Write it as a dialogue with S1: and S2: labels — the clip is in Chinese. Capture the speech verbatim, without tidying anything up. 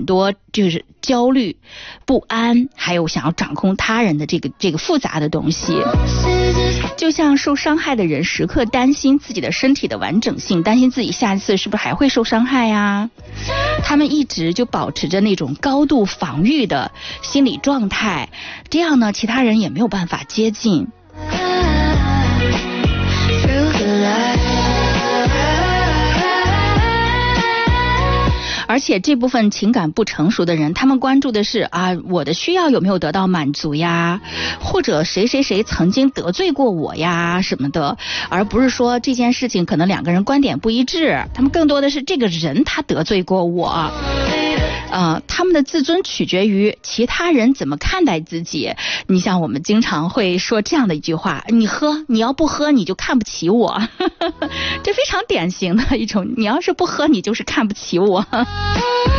S1: 多就是焦虑、不安，还有想要掌控他人的这个这个复杂的东西。就像受伤害的人时刻担心自己的身体的完整性，担心自己下一次是不是还会受伤害呀？他们一直就保持着那种高度防御的心理状态，这样呢，其他人也没有办法接近。而且这部分情感不成熟的人，他们关注的是啊，我的需要有没有得到满足呀，或者谁谁谁曾经得罪过我呀什么的，而不是说这件事情可能两个人观点不一致，他们更多的是这个人他得罪过我。呃，他们的自尊取决于其他人怎么看待自己。你像我们经常会说这样的一句话，你喝，你要不喝你就看不起我这非常典型的一种，你要是不喝你就是看不起我